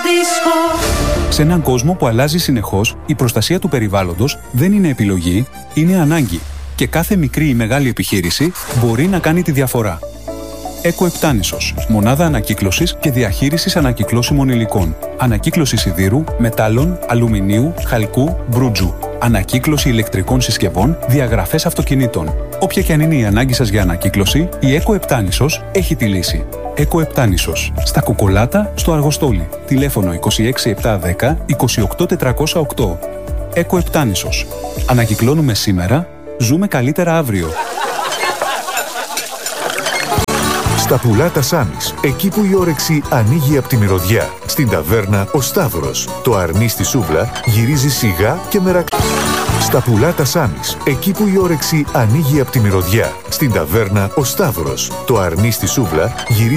Σε έναν κόσμο που αλλάζει συνεχώς, η προστασία του περιβάλλοντος δεν είναι επιλογή, είναι ανάγκη. Και κάθε μικρή ή μεγάλη επιχείρηση μπορεί να κάνει τη διαφορά. Eco-Eptanissos. Μονάδα ανακύκλωσης και διαχείρισης ανακυκλώσιμων υλικών. Ανακύκλωση σιδήρου, μετάλλων, αλουμινίου, χαλκού, μπρούτζου. Ανακύκλωση ηλεκτρικών συσκευών, διαγραφές αυτοκινήτων. Όποια και αν είναι η ανάγκη σας για ανακύκλωση, η Eco-Eptanissos έχει τη λύση. Eco-Eptanissos. Στα Κουκολάτα, στο Αργοστόλι. Τηλέφωνο 26710 28408. Eco-Eptanissos. Ανακυκλώνουμε σήμερα, ζούμε καλύτερα αύριο. Στα Πουλάτα Σάμις, εκεί που η όρεξη ανοίγει από τη μυρωδιά. Στην ταβέρνα Ο Σταύρος. Το αρνί στη σούβλα γυρίζει σιγά και Στα Πουλάτα Σάμις, εκεί που η όρεξη ανοίγει από τη μυρωδιά. Στην ταβέρνα Ο Σταύρος. Το αρνί στη σούβλα γυρίζει